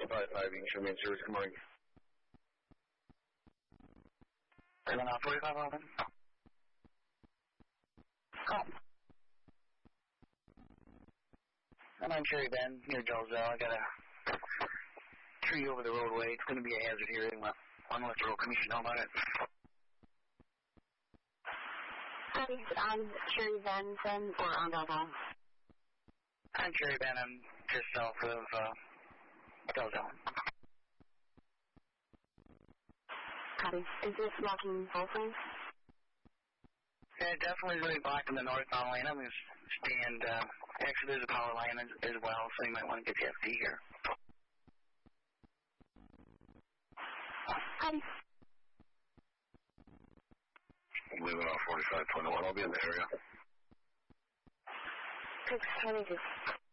45 Eastern Main Service, good morning. 45 open. Call. I'm on Cherry Bend near Dalzell. I got a tree over the roadway. It's going to be a hazard here. I want to let the road commission know about it. On Cherry Bend then, or on Dalzell? On Cherry Bend. I'm just south of Dalzell. Copy. Is this blocking both lanes? Yeah, definitely really blocking the northbound lane. I'm going to stand, actually there's a power line as well, so you might want to get the FD here. Copy. Leaving off 45.1, I'll be in the area. 622.